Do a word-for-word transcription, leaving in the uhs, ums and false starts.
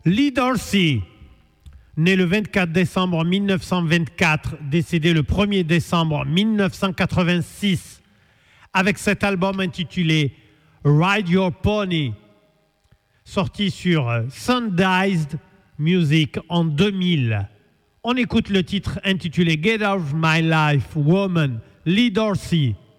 Lee Dorsey, né le vingt-quatre décembre mille neuf cent vingt-quatre, décédé le premier décembre mille neuf cent quatre-vingt-six, avec cet album intitulé Ride Your Pony, sorti sur Sundazed Music en deux mille. On écoute le titre intitulé Get Out of My Life, Woman, Lee Dorsey.